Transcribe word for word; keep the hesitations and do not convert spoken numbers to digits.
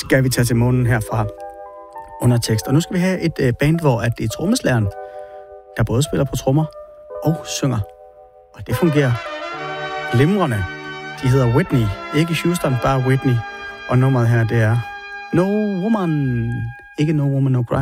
skal vi tage til månen herfra. Undertekst. Og nu skal vi have et øh, band, hvor at det er trommeslageren, der både spiller på trommer og synger. Og det fungerer glimrende. De hedder Whitney. Ikke Houston, bare Whitney. Og nummeret her, det er No Woman. Ikke No Woman, No Cry.